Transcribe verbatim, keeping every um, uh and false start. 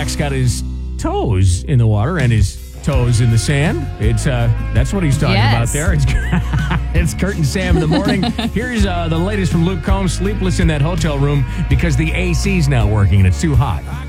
Zach's got his toes in the water and his toes in the sand. It's uh, that's what he's talking Yes. about there. It's, it's Kurt and Sam in the morning. Here's uh, the latest from Luke Combs. Sleepless in that hotel room because the A C's not working and it's too hot.